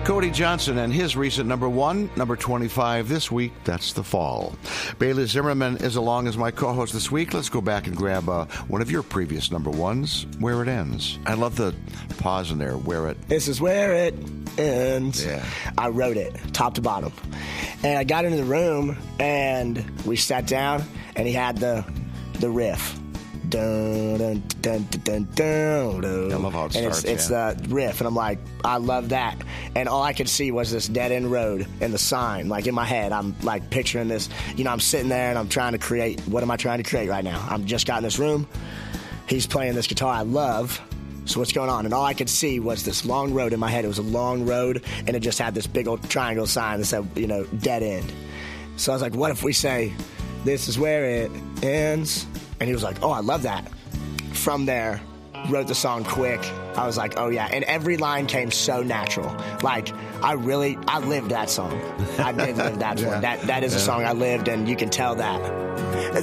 Cody Johnson and his recent number 1, number 25 this week. That's The Fall. Bailey Zimmerman is along as my co-host this week. Let's go back and grab one of your previous number 1s, Where It Ends. I love the pause in there, where it... This is where it ends. Yeah. I wrote it, top to bottom. And I got into the room, and we sat down, and he had the riff. Dun, dun, dun, dun, dun, dun. I love how it starts, it's the riff, and I'm like, I love that. And all I could see was this dead-end road and the sign. Like, in my head, I'm, like, picturing this. You know, I'm sitting there, and I'm trying to create. What am I trying to create right now? I'm just got in this room. He's playing this guitar I love. So what's going on? And all I could see was this long road in my head. It was a long road, and it just had this big old triangle sign that said, you know, dead end. So I was like, what if we say, this is where it ends? And he was like, oh, I love that. From there, wrote the song quick. I was like, oh, yeah. And every line came so natural. Like, I lived that song. I did live that one. That is a song I lived, and you can tell that.